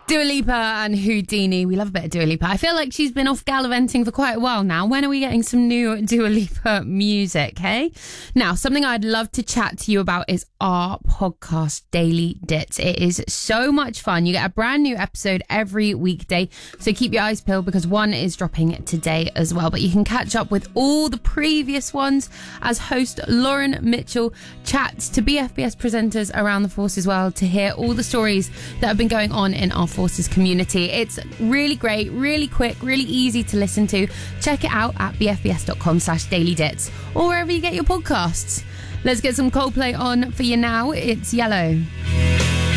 Dua Lipa and Houdini. We love a bit of Dua Lipa. I feel like she's been off gallivanting for quite a while now. When are we getting some new Dua Lipa music, hey? Now, something I'd love to chat to you about is our podcast, Daily Dits. It is so much fun. You get a brand new episode every weekday, so keep your eyes peeled because one is dropping today as well. But you can catch up with all the previous ones as host Lauren Mitchell chats to BFBS presenters around the Force as well to hear all the stories that have been going on in our Forces community. It's really great, really quick, really easy to listen to. Check it out at bfbs.com/dailydits or wherever you get your podcasts. Let's get some Coldplay on for you now. It's Yellow.